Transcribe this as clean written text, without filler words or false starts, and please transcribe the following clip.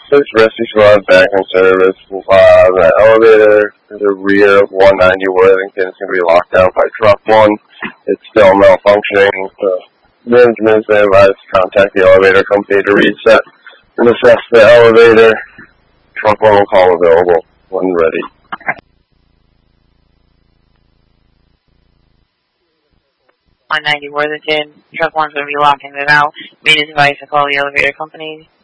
This Rescue Squad back in service. The elevator to the rear of 190 Worthington is going to be locked down by truck 1. It's still malfunctioning. The management is advised to contact the elevator company to reset and assess the elevator. Truck 1 will call available when ready. On 90 Worthington, truck 1's going to be locking it out. Being advised to call the elevator company